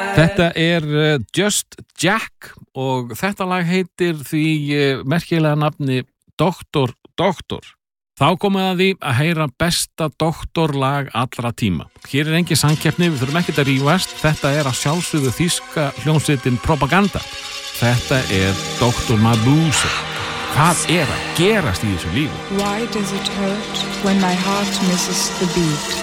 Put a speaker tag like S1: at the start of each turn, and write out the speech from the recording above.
S1: Þetta Just Jack og þetta lag heitir því merkilega nafni Doktor. Þá komið að því að heyra besta doktorlag allra tíma. Hér engin samkeppni, við þurfum ekkert að rífast. Þetta að sjálfsögðu þýska hljómsveitin Propaganda. Þetta Dr. Mabuse. Hvað að gerast í þessu lífi?
S2: Why does it hurt when my heart misses the beat?